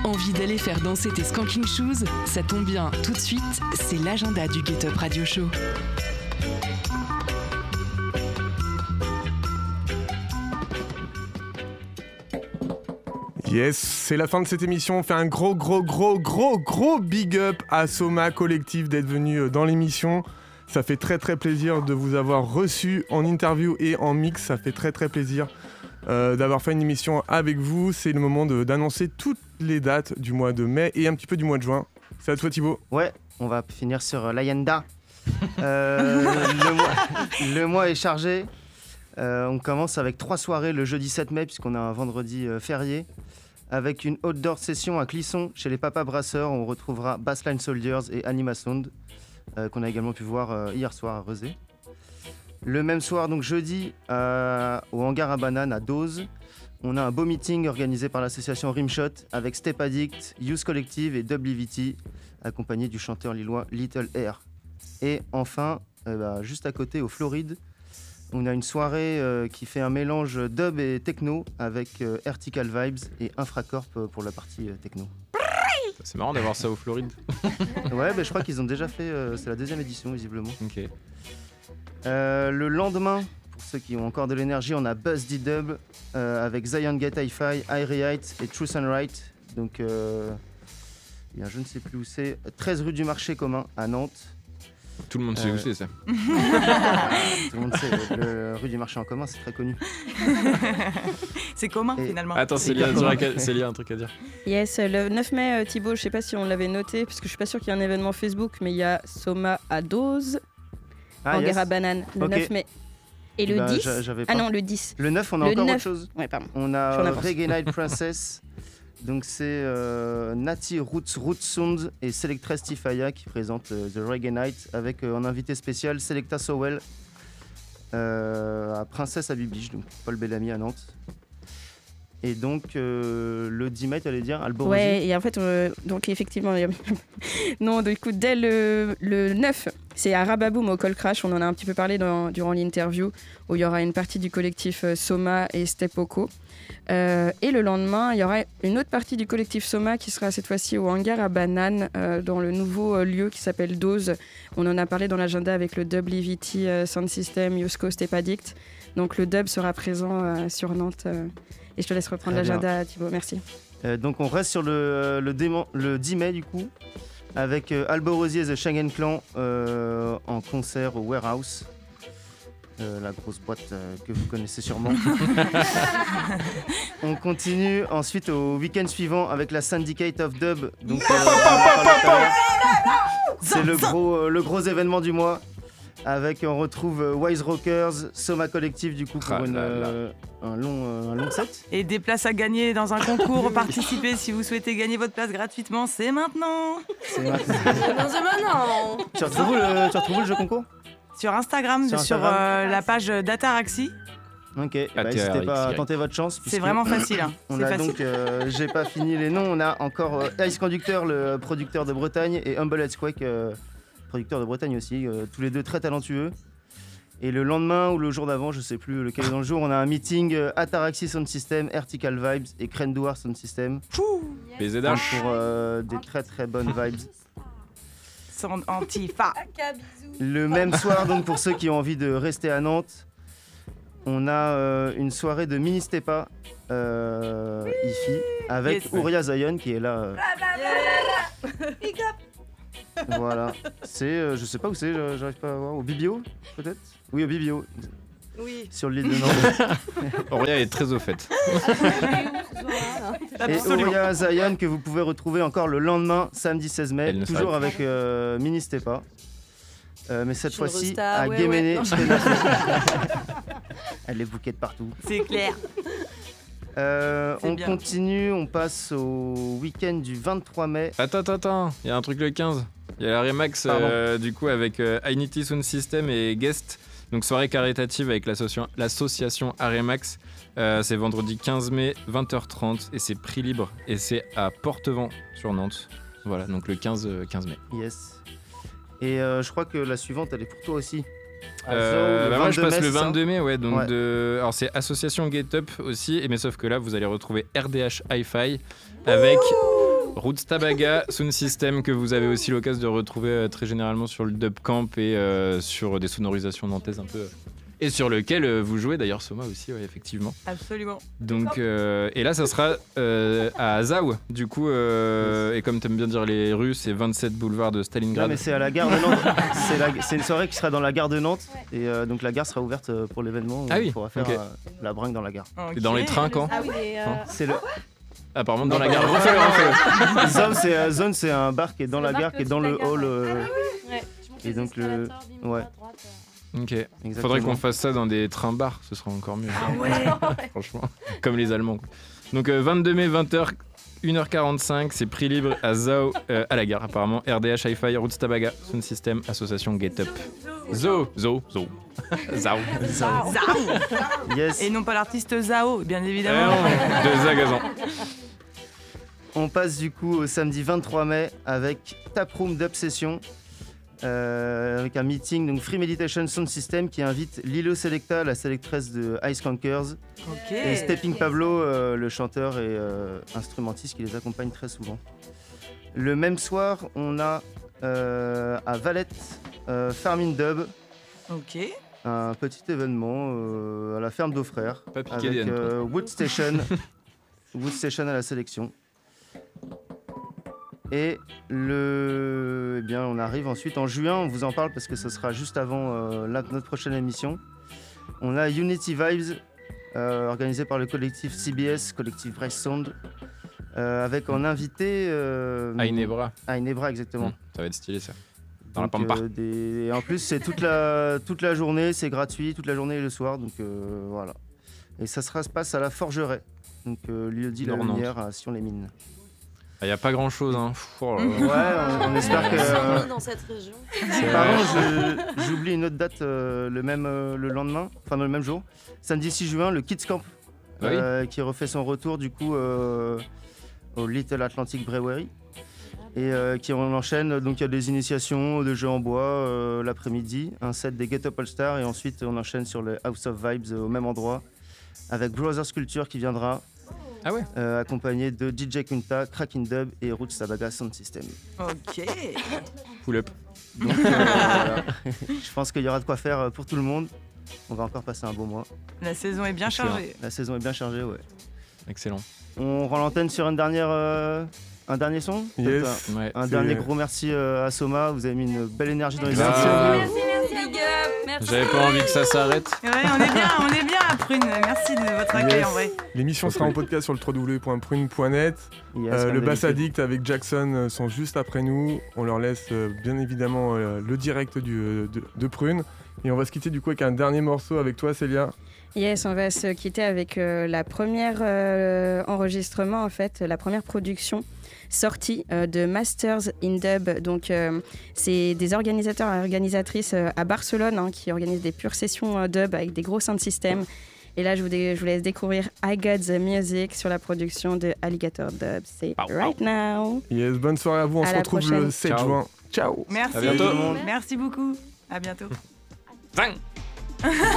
Envie d'aller faire danser tes skanking shoes? Ça tombe bien, tout de suite, c'est l'agenda du Get Up Radio Show. Yes, c'est la fin de cette émission. On fait un gros big up à Soma Collective d'être venu dans l'émission. Ça fait très plaisir de vous avoir reçu en interview et en mix. Ça fait très plaisir d'avoir fait une émission avec vous. C'est le moment d'annoncer toutes les dates du mois de mai et un petit peu du mois de juin. C'est à toi Thibaut. Ouais, on va finir sur l'agenda. Le mois est chargé. On commence avec 3 soirées le jeudi 7 mai puisqu'on a un vendredi férié. Avec une outdoor session à Clisson chez les Papas Brasseurs. On retrouvera Bassline Soldiers et Anima Sound qu'on a également pu voir hier soir à Rezé. Le même soir, donc jeudi, au hangar à bananes à Dose, on a un beau meeting organisé par l'association Rimshot avec Step Addict, Youth Collective et WVT, accompagné du chanteur lillois Little Air. Et enfin, juste à côté, au Floride, on a une soirée qui fait un mélange dub et techno avec Vertical Vibes et Infracorp pour la partie techno. C'est marrant d'avoir ça au Floride. Ouais, je crois qu'ils ont déjà fait, c'est la 2e édition visiblement. Ok. Le lendemain, pour ceux qui ont encore de l'énergie, on a Buzz D-Dub avec Zion Gate Hi-Fi, Irie Heights et Truth and Right. Donc, je ne sais plus où c'est, 13 rue du Marché Commun à Nantes. Tout le monde sait où c'est ça. Tout le monde sait, le rue du Marché en commun, c'est très connu. C'est commun finalement. Attends, Célia a un truc à dire. Yes, le 9 mai, Thibaut, je sais pas si on l'avait noté, parce que je suis pas sûr qu'il y ait un événement Facebook, mais il y a Soma à Dose, hangar à bananes, le 9 mai. Et le 10 non, le 10. Le 9, on a encore autre chose. Ouais, pardon. On a Reggae Night Princess. Donc c'est Nati Roots Sound et Selectress Tifaya qui présentent The Reggae Night avec en invité spécial Selecta Sowell à Princesse à Bibiche, donc Paul Bellamy à Nantes. Et donc le 10 mai, tu allais dire Alborosie. Ouais, et en fait, donc effectivement, non, du coup, dès le 9, c'est à Rababoum au Col Crash, on en a un petit peu parlé durant l'interview, où il y aura une partie du collectif Soma et Stepoko. Et le lendemain, il y aura une autre partie du collectif Soma qui sera cette fois-ci au hangar à bananes, dans le nouveau lieu qui s'appelle Dose. On en a parlé dans l'agenda avec le dub Livity, Sound System, Yosko, Step Addict. Donc le dub sera présent sur Nantes. Et je te laisse reprendre l'agenda, Thibaut. Merci. Donc on reste sur le 10 mai du coup, avec Alborosie et The Schengen Clan en concert au Warehouse. La grosse boîte que vous connaissez sûrement. On continue ensuite au week-end suivant avec la Syndicate of Dub. Donc, c'est le gros événement du mois. On retrouve Wise Rockers, Soma Collective du coup pour un long set. Et des places à gagner dans un concours. Participez si vous souhaitez gagner votre place gratuitement. C'est maintenant. C'est maintenant. Tu retrouves le jeu concours ? Sur Instagram, sur la page d'Ataraxi. Ok, n'hésitez pas à tenter votre chance. C'est vraiment facile. On a donc, j'ai pas fini les noms, on a encore Ice Conductor, le producteur de Bretagne, et Humble Headsquake, producteur de Bretagne aussi, tous les deux très talentueux. Et le lendemain ou le jour d'avant, je sais plus lequel est dans le jour, on a un meeting Ataraxi Sound System, Vertical Vibes et Crendouar Sound System. BZH. Pour des très bonnes vibes. Sound Antifa. Le même soir, donc pour ceux qui ont envie de rester à Nantes, on a une soirée de mini Stepa IFI avec Ouria Zion qui est là. Voilà, c'est, je sais pas où c'est, j'arrive pas à voir, au Bibio peut-être ? Oui, au Bibio. Oui. Sur l'île de Nantes. Auria est très au fait. Et Ouria Zion que vous pouvez retrouver encore le lendemain, samedi 16 mai, toujours avec Mini Stepa. Mais cette fois-ci à Guéméné. Elle est bouquée de partout. C'est clair. On continue, on passe au week-end du 23 mai. Attends, il y a un truc le 15. Il y a la Remax du coup avec Inity Sound System et Guest. Donc soirée caritative avec l'association Aremax. C'est vendredi 15 mai, 20h30 et c'est prix libre. Et c'est à Portevent sur Nantes. Voilà, donc le 15 mai. Yes. Et je crois que la suivante, elle est pour toi aussi. Moi je passe le 22 mai, ouais. Donc alors c'est association Get Up aussi, mais sauf que là vous allez retrouver RDH Hi-Fi avec Roots Tabaga, Sound System, que vous avez aussi l'occasion de retrouver très généralement sur le Dub Camp et sur des sonorisations nantaises un peu. Et sur lequel vous jouez d'ailleurs, Soma aussi, ouais, effectivement. Absolument. Donc, et là, ça sera à Zao, du coup, et comme tu aimes bien dire les rues, c'est 27 boulevard de Stalingrad. Non, mais c'est à la gare de Nantes. C'est une soirée qui sera dans la gare de Nantes. Et donc la gare sera ouverte pour l'événement. Ah oui, on pourra faire la bringue dans la gare. Et dans les trains, quand C'est le... Apparemment, dans la gare. Refais-le. Zone, c'est un bar qui est dans la gare, qui est dans le hall. Et donc le... Ouais. Ok. Exactement. Faudrait qu'on fasse ça dans des trains-bars, ce sera encore mieux. Ah ouais. Franchement, comme les Allemands. Quoi. Donc 22 mai, 20h, 1h45, c'est prix libre à Zao, à la gare apparemment. RDH Hi-Fi, Roots Tabaga, Sound System, association Get Up. Zao. Zao. Yes. Et non pas l'artiste Zao, bien évidemment. De Zagazan. On passe du coup au samedi 23 mai avec Taproom Dub Session. Avec un meeting, donc Free Meditation Sound System qui invite Lilo Selecta, la sélectrice de Ice Cankers, et Stepping Pablo, le chanteur et instrumentiste qui les accompagne très souvent. Le même soir, on a à Valette Farming Dub, un petit événement à la ferme d'Aufrère avec Wood Station à la sélection. Et on arrive ensuite en juin, on vous en parle parce que ce sera juste avant notre prochaine émission. On a Unity Vibes, organisé par le collectif CBS, collectif Breast Sound, avec en invité... Ainebra. Ainebra, exactement. Ça va être stylé ça. Dans la Pampa. Et en plus, c'est toute la journée, c'est gratuit, toute la journée et le soir, donc voilà. Et ça se passe à la Forgeray, donc lieu dit La Lumière à Sion-les-Mines. Il n'y a pas grand chose, hein. Ouais, on espère que. Dans cette région. Pardon, j'oublie une autre date le lendemain, enfin le même jour. Samedi 6 juin, le Kids Camp qui refait son retour du coup au Little Atlantic Brewery. Et qui on enchaîne, donc il y a des initiations de jeux en bois l'après-midi, un set des Get Up All Stars et ensuite on enchaîne sur le House of Vibes au même endroit avec Brothers Culture qui viendra. Ah ouais. Accompagné de DJ Kunta, Cracking Dub et Roots Tabaga Sound System. Ok. Pull up. Donc, je pense qu'il y aura de quoi faire pour tout le monde. On va encore passer un bon mois. La saison est bien chargée. La saison est bien chargée, ouais. Excellent. On rend l'antenne sur un dernier son. Yes. Un dernier gros merci à Soma. Vous avez mis une belle énergie dans les Merci. émissions. Big up, merci. J'avais pas envie que ça s'arrête. Ouais, on est bien à Prune. Merci de votre accueil en vrai. L'émission sera en podcast sur le www.prune.net. Le Bass Addict avec Jackson sont juste après nous. On leur laisse bien évidemment le direct de Prune. Et on va se quitter du coup avec un dernier morceau avec toi, Célia. Yes, on va se quitter avec la première enregistrement, en fait, la première production sortie de Masters in Dub. Donc, c'est des organisateurs et organisatrices à Barcelone qui organisent des pures sessions dub avec des gros sound systems. Et là, je vous laisse découvrir I Got the Music sur la production de Alligator Dub. C'est right now. Yes, bonne soirée à vous. On se retrouve le 7 juin. Ciao. Merci. À bientôt. Merci beaucoup. À bientôt.